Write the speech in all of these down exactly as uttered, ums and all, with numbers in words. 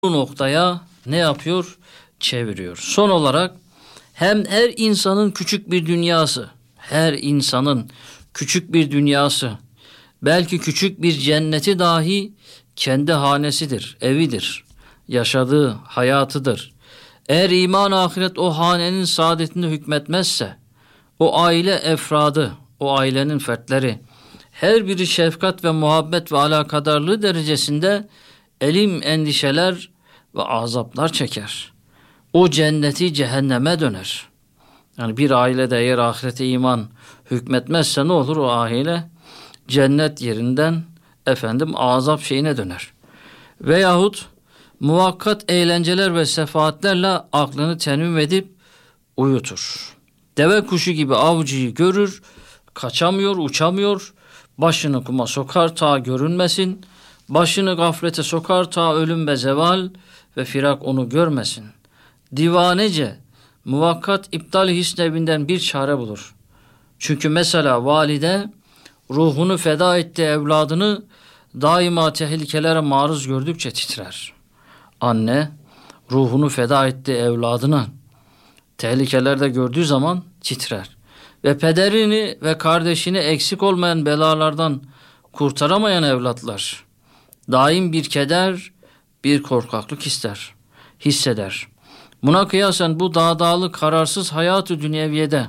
bu noktaya ne yapıyor? Çeviriyor. Son olarak hem her insanın küçük bir dünyası, her insanın küçük bir dünyası, belki küçük bir cenneti dahi kendi hanesidir, evidir, yaşadığı hayatıdır. Eğer iman ahiret o hanenin saadetine hükmetmezse, o aile efradı, o ailenin fertleri, her biri şefkat ve muhabbet ve alakadarlığı derecesinde elim endişeler ve azaplar çeker. O cenneti cehenneme döner. Yani bir ailede eğer ahirete iman hükmetmezse ne olur? O aile cennet yerinden efendim azap şeyine döner. Veyahut muvakkat eğlenceler ve sefaatlerle aklını tenvim edip uyutur. Deve kuşu gibi avcıyı görür, kaçamıyor, uçamıyor, başını kuma sokar ta görünmesin, başını gaflete sokar ta ölüm ve zeval ve firak onu görmesin. Divanece muvakkat iptal hisnevinden bir çare bulur. Çünkü mesela valide ruhunu feda ettiği evladını daima tehlikelere maruz gördükçe titrer. Anne ruhunu feda ettiği evladını tehlikelerde gördüğü zaman titrer. Ve pederini ve kardeşini eksik olmayan belalardan kurtaramayan evlatlar daim bir keder, bir korkaklık ister, hisseder. Buna kıyasen bu dağdağlı kararsız hayatı dünyeviyede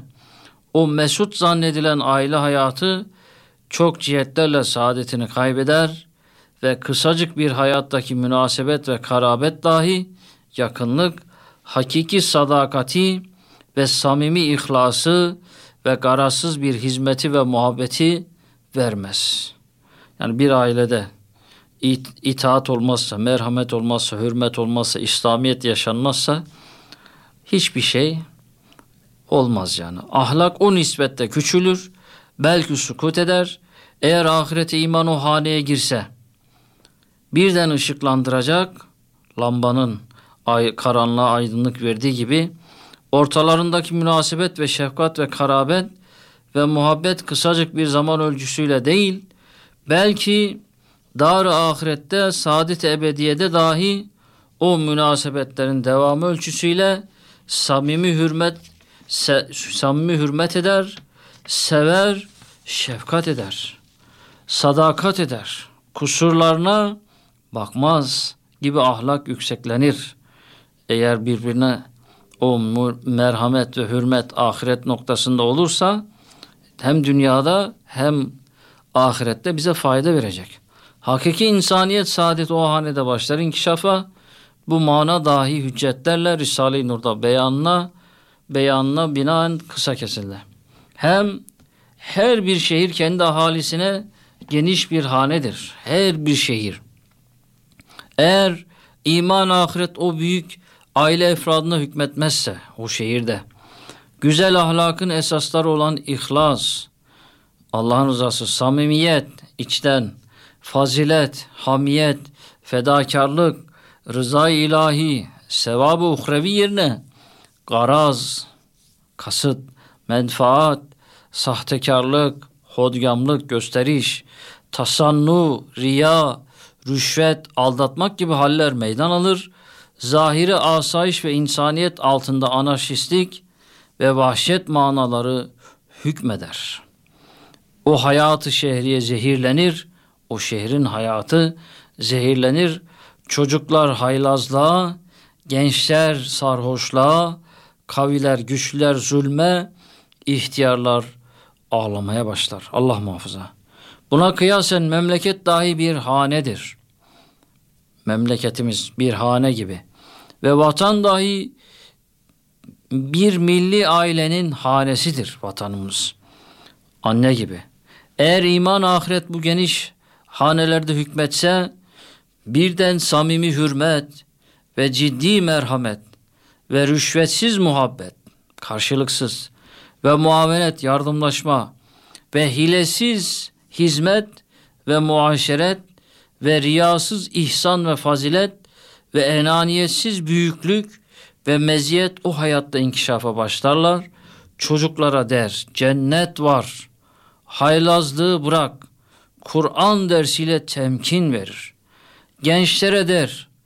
o mesut zannedilen aile hayatı çok cihetlerle saadetini kaybeder ve kısacık bir hayattaki münasebet ve karabet dahi yakınlık, hakiki sadakati ve samimi ihlası ve garazsız bir hizmeti ve muhabbeti vermez. Yani bir ailede it- itaat olmazsa, merhamet olmazsa, hürmet olmazsa, İslamiyet yaşanmazsa hiçbir şey olmaz yani. Ahlak o nispette küçülür, belki sukut eder. Eğer ahirete iman o haneye girse, birden ışıklandıracak, lambanın ay, karanlığa aydınlık verdiği gibi, ortalarındaki münasebet ve şefkat ve karabet ve muhabbet kısacık bir zaman ölçüsüyle değil, belki dar-ı ahirette, saadet-i ebediyede dahi o münasebetlerin devamı ölçüsüyle samimi hürmet se, samimi hürmet eder, sever, şefkat eder, sadakat eder, kusurlarına bakmaz gibi ahlak yükseklenir. Eğer birbirine o merhamet ve hürmet ahiret noktasında olursa hem dünyada hem ahirette bize fayda verecek. Hakiki insaniyet saadet o hanede başlar inkişafa. Bu mana dahi hüccetlerle Risale-i Nur'da beyanına beyanına binaen kısa kesildi. Hem her bir şehir kendi ahalisine geniş bir hanedir. Her bir şehir. Eğer iman ahiret o büyük aile efradına hükmetmezse o şehirde, güzel ahlakın esasları olan ihlas, Allah'ın rızası, samimiyet, içten, fazilet, hamiyet, fedakarlık, rıza-i ilahi, sevab-ı uhrevi yerine garaz, kasıt, menfaat, sahtekarlık, hodgamlık, gösteriş, tasannu, riya, rüşvet, aldatmak gibi haller meydan alır. Zahiri asayiş ve insaniyet altında anarşistlik ve vahşet manaları hükmeder. O hayatı şehriye zehirlenir, o şehrin hayatı zehirlenir. Çocuklar haylazlığa, gençler sarhoşluğa, kaviler güçlüler zulme, ihtiyarlar ağlamaya başlar. Allah muhafaza. Buna kıyasen memleket dahi bir hanedir. Memleketimiz bir hane gibi. Ve vatan dahi bir milli ailenin hanesidir vatanımız. Anne gibi. Eğer iman ahiret bu geniş hanelerde hükmetse, birden samimi hürmet ve ciddi merhamet ve rüşvetsiz muhabbet, karşılıksız ve muavenet, yardımlaşma ve hilesiz hizmet ve muaşeret ve riyasız ihsan ve fazilet ve enaniyetsiz büyüklük ve meziyet o hayatta inkişafa başlarlar. Çocuklara der, cennet var, haylazlığı bırak, Kur'an dersiyle temkin verir. Gençlere der,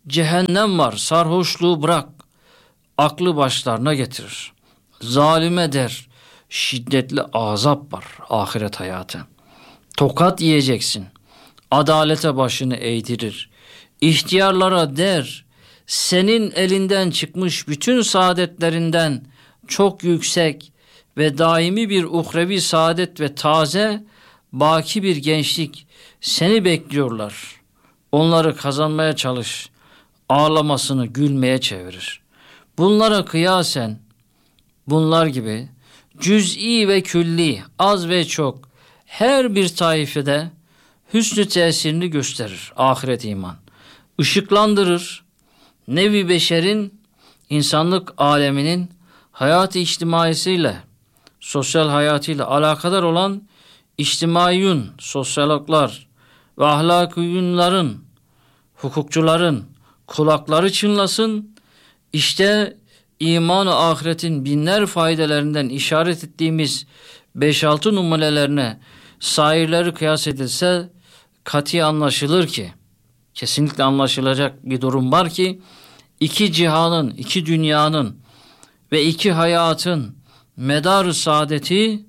cehennem var, sarhoşluğu bırak, aklı başlarına getirir. Zalime der, şiddetli azap var, ahiret hayatı. Tokat yiyeceksin, adalete başını eğdirir. İhtiyarlara der, senin elinden çıkmış bütün saadetlerinden çok yüksek ve daimi bir uhrevi saadet ve taze, baki bir gençlik seni bekliyorlar. Onları kazanmaya çalış, ağlamasını gülmeye çevirir. Bunlara kıyasen, bunlar gibi cüz'i ve külli, az ve çok her bir taifede hüsnü tesirini gösterir ahiret iman. Işıklandırır, nevi beşerin, insanlık aleminin hayat-ı içtimaisiyle, sosyal hayatıyla alakadar olan içtimaiyun, sosyologlar ve ahlakiyunların, hukukçuların kulakları çınlasın. İşte iman-ı ahiretin binler faydalarından işaret ettiğimiz beş altı numunelerine sairleri kıyas edilse kati anlaşılır ki, kesinlikle anlaşılacak bir durum var ki, iki cihanın, iki dünyanın ve iki hayatın medar-ı saadeti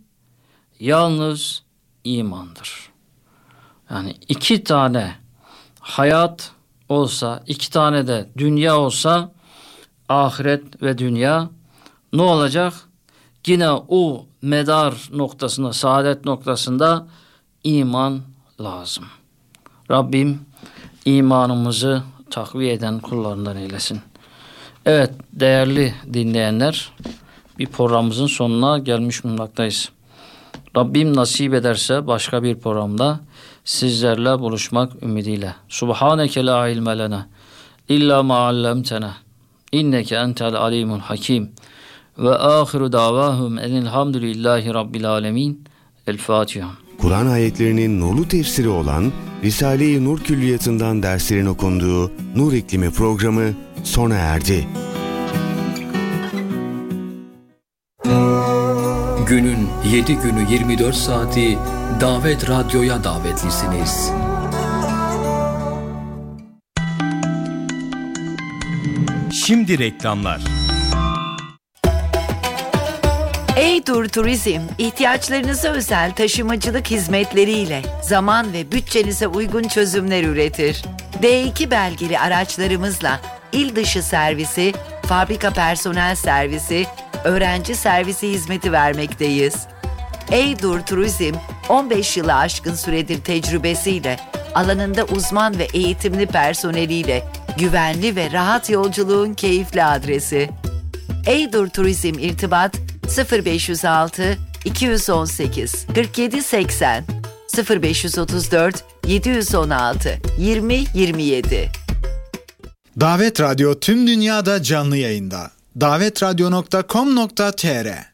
yalnız imandır. Yani iki tane hayat olsa, iki tane de dünya olsa, ahiret ve dünya ne olacak? Yine o medar noktasında, saadet noktasında iman lazım. Rabbim imanımızı takviye eden kullarından eylesin. Evet değerli dinleyenler, bir programımızın sonuna gelmiş bulunmaktayız. Rabbim nasip ederse başka bir programda sizlerle buluşmak ümidiyle. Subhaneke la ilme lena illa ma allamtena inneke entel alimul hakim ve ahiru davahum enilhamdülillahi rabbil alemin. El Fatiha. Kur'an ayetlerinin nurlu tefsiri olan Risale-i Nur Külliyatı'ndan derslerin okunduğu Nur İklimi programı sona erdi. Günün yedi günü yirmi dört saati Davet Radyo'ya davetlisiniz. Şimdi reklamlar. Eydur Turizm, ihtiyaçlarınıza özel taşımacılık hizmetleriyle zaman ve bütçenize uygun çözümler üretir. D iki belgeli araçlarımızla il dışı servisi, fabrika personel servisi, öğrenci servisi hizmeti vermekteyiz. Eydur Turizm, on beş yılı aşkın süredir tecrübesiyle, alanında uzman ve eğitimli personeliyle güvenli ve rahat yolculuğun keyifli adresi. Eydur Turizm irtibat sıfır beş yüz altı iki yüz on sekiz kırk yedi seksen sıfır beş yüz otuz dört yedi yüz on altı yirmi yirmi yedi. Davet Radyo tüm dünyada canlı yayında. davet radyo nokta com nokta tr